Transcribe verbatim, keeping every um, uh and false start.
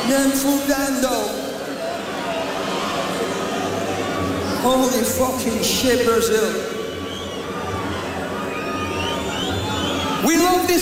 Nefudando. Holy fucking shit, Brazil. We love this